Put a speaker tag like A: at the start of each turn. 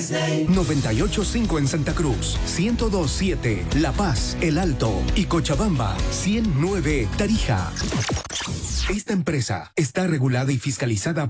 A: 98.5 en Santa Cruz, 102.7 La Paz, El Alto y Cochabamba, 100.9 Tarija. Esta empresa está regulada y fiscalizada